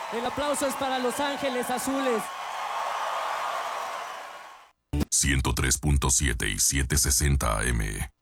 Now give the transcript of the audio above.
El aplauso es para Los Ángeles Azules. 103.7 y 760 AM.